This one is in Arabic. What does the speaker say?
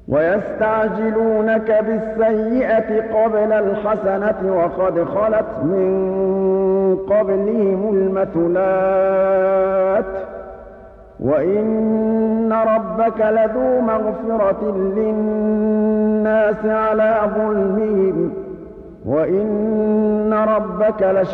ويستعجلونك بالسيئة قبل الحسنة وقد خلت من قبلهم المثلات وإن ربك لذو مغفرة للناس على ظلمهم وإن ربك